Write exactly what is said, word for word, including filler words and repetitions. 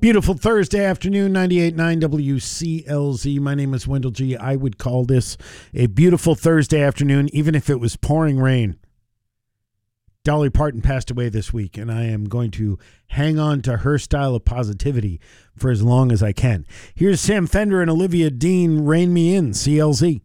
Beautiful Thursday afternoon, ninety-eight point nine W C L Z. My name is Wendell G. I would call this a beautiful Thursday afternoon, even if it was pouring rain. Dolly Parton passed away this week, and I am going to hang on to her style of positivity for as long as I can. Here's Sam Fender and Olivia Dean, Rain Me In, C L Z.